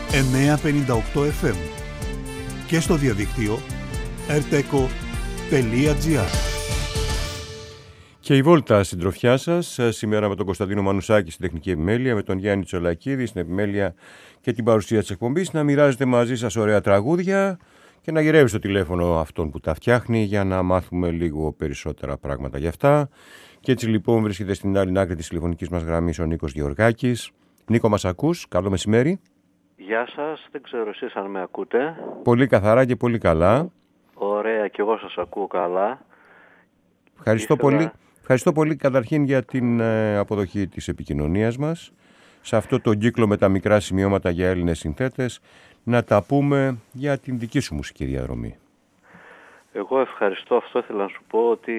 958 FM και στο διαδίκτυο rteco.gr. Και η βόλτα συντροφιά σας σήμερα με τον Κωνσταντίνο Μανουσάκη στην τεχνική επιμέλεια, με τον Γιάννη Τσολακίδη στην επιμέλεια και την παρουσία της εκπομπής, να μοιράζετε μαζί σας ωραία τραγούδια και να γυρεύει στο τηλέφωνο αυτόν που τα φτιάχνει για να μάθουμε λίγο περισσότερα πράγματα γι' αυτά. Και έτσι λοιπόν βρίσκεται στην άλλη άκρη της τηλεφωνικής μας γραμμής ο Νίκος Γεωργάκης. Νίκο, μας ακούς? Καλό μεσημέρι. Γεια σας, δεν ξέρω εσείς αν με ακούτε. Πολύ καθαρά και πολύ καλά. Ωραία, και εγώ σας ακούω καλά. Ευχαριστώ πολύ καταρχήν για την αποδοχή της επικοινωνίας μας. Σε αυτό το κύκλο με τα μικρά σημειώματα για Έλληνες συνθέτες, να τα πούμε για την δική σου μουσική διαδρομή. Εγώ ευχαριστώ, αυτό ήθελα να σου πω, ότι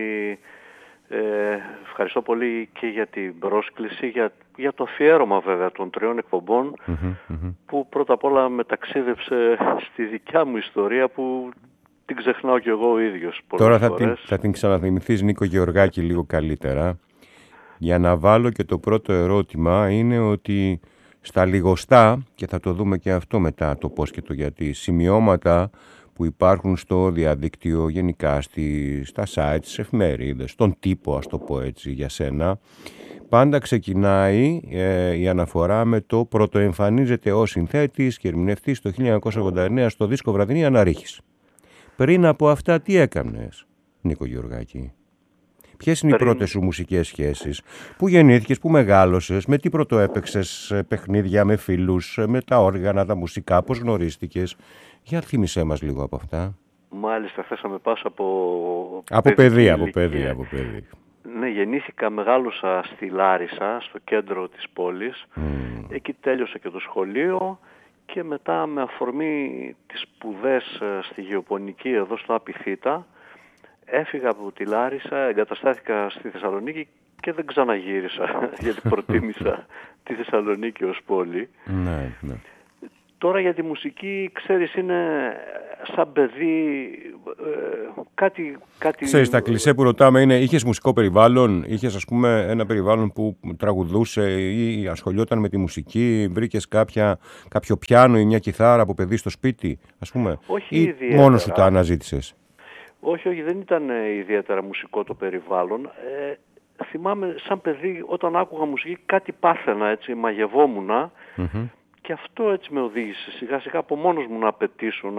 ευχαριστώ πολύ και για την πρόσκληση, για το αφιέρωμα βέβαια των 3 εκπομπών, που πρώτα απ' όλα με ταξίδεψε στη δικιά μου ιστορία που την ξεχνάω κι εγώ ο ίδιος πολλές Τώρα θα την ξαναθυμηθείς, Νίκο Γεωργάκη, λίγο καλύτερα. Για να βάλω και το πρώτο ερώτημα είναι ότι στα λιγοστά, και θα το δούμε και αυτό μετά το πώς και το γιατί, σημειώματα που υπάρχουν στο διαδίκτυο γενικά, στα site, στις εφημερίδες, στον τύπο, ας το πω έτσι για σένα, πάντα ξεκινάει η αναφορά με το πρωτοεμφανίζεται ως συνθέτης και ερμηνευτής το 1989 στο δίσκο Βραδινή Αναρρίχης. Πριν από αυτά τι έκανες, Νίκο Γεωργάκη? Ποιες είναι οι πρώτες σου μουσικές σχέσεις? Πού γεννήθηκες, πού μεγάλωσες, με τι πρωτοέπαιξες παιχνίδια με φίλους, με τα όργανα, τα μουσικά, πώς γνωρίστηκες? Για θύμισέ μας λίγο από αυτά. Μάλιστα, θες να με πας από παιδί. Ναι, γεννήθηκα, μεγάλωσα στη Λάρισα, στο κέντρο της πόλης. Εκεί τέλειωσα και το σχολείο και μετά με αφορμή τις σπουδές στη γεωπονική εδώ στο Απιθύτα, έφυγα από τη Λάρισα, εγκαταστάθηκα στη Θεσσαλονίκη και δεν ξαναγύρισα γιατί προτίμησα τη Θεσσαλονίκη ως πόλη. Ναι. Τώρα για τη μουσική, ξέρεις, είναι σαν παιδί κάτι... Ξέρεις, τα κλισέ που ρωτάμε είναι, είχες μουσικό περιβάλλον, είχες ας πούμε ένα περιβάλλον που τραγουδούσε ή ασχολιόταν με τη μουσική, βρήκες κάποιο πιάνο ή μια κιθάρα από παιδί στο σπίτι, ας πούμε, όχι ή ιδιαίτερα. Μόνος σου τα αναζήτησες? Όχι, δεν ήταν ιδιαίτερα μουσικό το περιβάλλον. Θυμάμαι σαν παιδί όταν άκουγα μουσική κάτι πάθαινα, έτσι, μαγευόμουνα. Και αυτό έτσι με οδήγησε σιγά σιγά από μόνος μου να απαιτήσω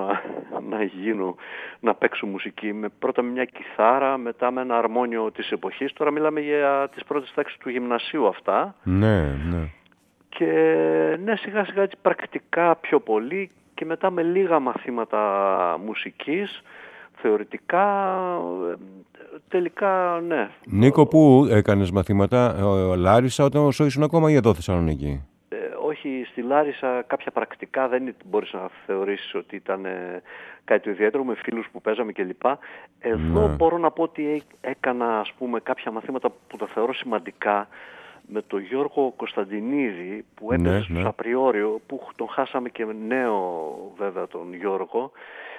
να παίξω μουσική. Πρώτα με μια κιθάρα, μετά με ένα αρμόνιο της εποχής. Τώρα μιλάμε για τις πρώτες τάξεις του γυμνασίου αυτά. Ναι. Και ναι, σιγά σιγά έτσι πρακτικά πιο πολύ και μετά με λίγα μαθήματα μουσικής, θεωρητικά, τελικά ναι. Νίκο, πού έκανες μαθήματα? Λάρισα όταν ήσουν ακόμα ή εδώ Θεσσαλονίκη? Όχι, στη Λάρισα κάποια πρακτικά δεν μπορείς να θεωρήσεις ότι ήταν κάτι το ιδιαίτερο, με φίλους που παίζαμε κλπ. Εδώ μπορώ να πω ότι έκανα, ας πούμε, κάποια μαθήματα που τα θεωρώ σημαντικά με τον Γιώργο Κωνσταντινίδη που έπαιζε στους Απριόριο, που τον χάσαμε και νέο βέβαια τον Γιώργο,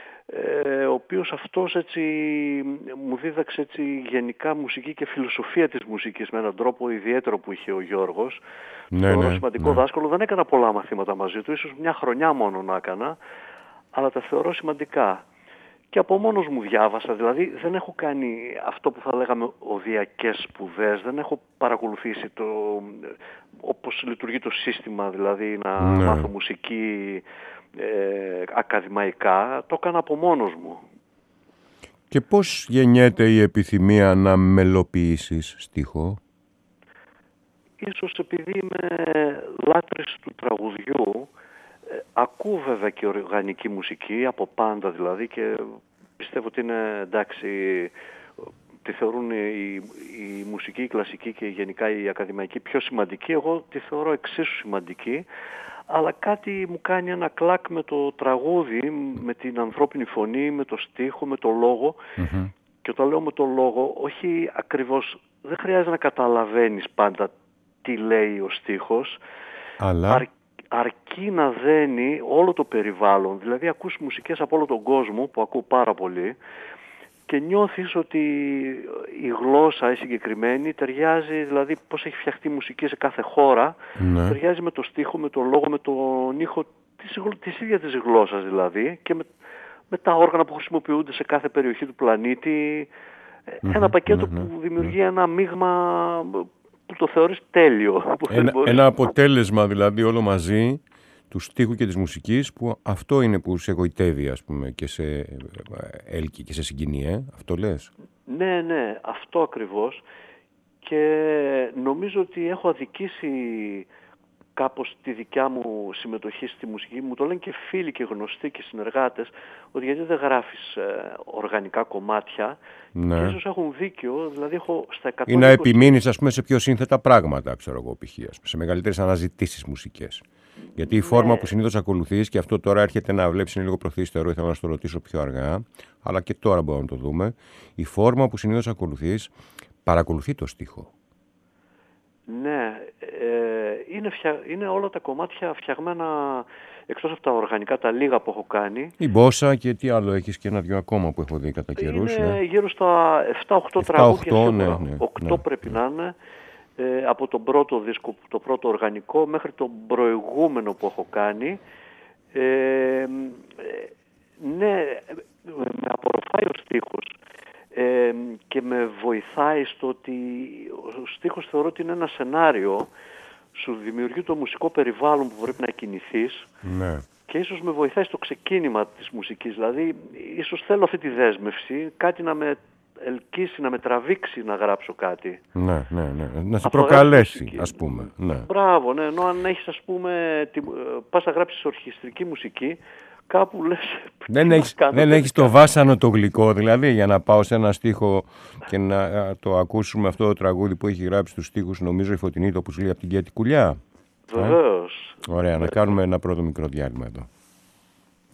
ο οποίος αυτός έτσι μου δίδαξε έτσι γενικά μουσική και φιλοσοφία της μουσικής με έναν τρόπο ιδιαίτερο που είχε ο Γιώργος. Σημαντικό δάσκαλο. Δεν έκανα πολλά μαθήματα μαζί του, ίσως μια χρονιά μόνο να έκανα, αλλά τα θεωρώ σημαντικά. Και από μόνος μου διάβασα, δηλαδή δεν έχω κάνει αυτό που θα λέγαμε οδειακές σπουδές, δεν έχω παρακολουθήσει όπως λειτουργεί το σύστημα, δηλαδή να μάθω μουσική ακαδημαϊκά, το έκανα από μόνος μου. Και πώς γεννιέται η επιθυμία να μελοποιήσεις στίχο? Ίσως επειδή είμαι λάτρης του τραγουδιού, ακούω βέβαια και οργανική μουσική από πάντα δηλαδή και πιστεύω ότι είναι εντάξει, τη θεωρούν η μουσική, η κλασική και γενικά η ακαδημαϊκή πιο σημαντική, εγώ τη θεωρώ εξίσου σημαντική, αλλά κάτι μου κάνει ένα κλακ με το τραγούδι, με την ανθρώπινη φωνή, με το στίχο, με το λόγο. Και όταν λέω με το λόγο, όχι ακριβώς, δεν χρειάζεται να καταλαβαίνεις πάντα τι λέει ο στίχος, αλλά αρκεί να δένει όλο το περιβάλλον. Δηλαδή ακούς μουσικές από όλο τον κόσμο, που ακούω πάρα πολύ, και νιώθεις ότι η γλώσσα η συγκεκριμένη ταιριάζει, δηλαδή πώς έχει φτιαχτεί η μουσική σε κάθε χώρα, ταιριάζει με το στίχο, με το λόγο, με τον ήχο της ίδιας της γλώσσας δηλαδή και με τα όργανα που χρησιμοποιούνται σε κάθε περιοχή του πλανήτη. Ένα πακέτο που δημιουργεί ένα μείγμα που το θεωρείς τέλειο. Ένα αποτέλεσμα δηλαδή όλο μαζί του στίχου και της μουσικής, που αυτό είναι που σε εγωιτεύει, ας πούμε, και σε έλκει και σε συγκινεί, αυτό λες? Ναι, αυτό ακριβώς. Και νομίζω ότι έχω αδικήσει κάπως τη δικιά μου συμμετοχή στη μουσική. Μου το λένε και φίλοι και γνωστοί και συνεργάτες, ότι γιατί δεν γράφεις οργανικά κομμάτια. Ναι. Και ίσως έχουν δίκιο, δηλαδή έχω στα 120... Ή να επιμείνεις, ας πούμε, σε πιο σύνθετα πράγματα, ξέρω εγώ, π.χ. σε μεγαλύτερες αναζητήσεις μουσικές. Γιατί η φόρμα που συνήθως ακολουθείς, και αυτό τώρα έρχεται να βλέπεις, είναι λίγο προθύστερο, ήθελα να στο ρωτήσω πιο αργά, αλλά και τώρα μπορούμε να το δούμε, η φόρμα που συνήθως ακολουθείς παρακολουθεί το στίχο. Ναι, είναι όλα τα κομμάτια φτιαγμένα εκτός από τα οργανικά, τα λίγα που έχω κάνει. Η μπόσα και τι άλλο έχεις, και ένα-δυο ακόμα που έχω δει κατά καιρούς. Είναι γύρω στα 7-8 τραγούδια σίγουρα. 8 πρέπει να είναι. Από τον πρώτο δίσκο, το πρώτο οργανικό, μέχρι το προηγούμενο που έχω κάνει. Ναι, με απορροφάει ο στίχος και με βοηθάει στο ότι ο στίχος θεωρώ ότι είναι ένα σενάριο, σου δημιουργεί το μουσικό περιβάλλον που πρέπει να κινηθείς. Ναι. Και ίσως με βοηθάει στο ξεκίνημα της μουσικής, δηλαδή ίσως θέλω αυτή τη δέσμευση, κάτι να με ελκύσει, να με τραβήξει να γράψω κάτι. Ναι. Να σε προκαλέσει, ας πούμε. Ναι. Μπράβο, ναι. Ενώ αν έχεις, ας πούμε, πας να γράψεις ορχιστρική μουσική, κάπου λες... Δεν έχεις το βάσανο το γλυκό, δηλαδή, για να πάω σε ένα στίχο και να το ακούσουμε αυτό το τραγούδι που έχει γράψει τους στίχους, νομίζω, η Φωτεινή, το που σου λέει από την Κέτη Κουλιά. Βεβαίως. Ωραία, να κάνουμε ένα πρώτο μικρό διάλειμμα εδώ.